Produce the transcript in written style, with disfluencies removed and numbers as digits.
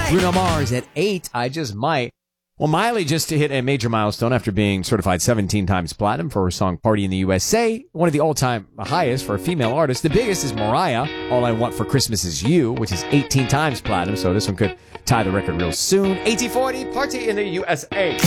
Bruno Mars at 8, I Just Might. Well, Miley just hit a major milestone after being certified 17 times platinum for her song Party in the USA, one of the all-time highest for a female artist. The biggest is Mariah, All I Want for Christmas Is You, which is 18 times platinum, so this one could tie the record real soon. 1840, Party in the USA.